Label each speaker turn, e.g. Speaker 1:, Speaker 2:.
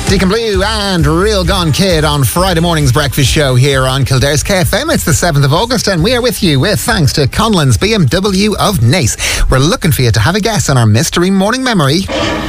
Speaker 1: Deacon Blue and Real Gone Kid on Friday morning's breakfast show here on Kildare's KFM. It's the 7th of August and we are with you with thanks to Conlon's BMW of Naas. We're looking for you to have a guess on our mystery morning memory.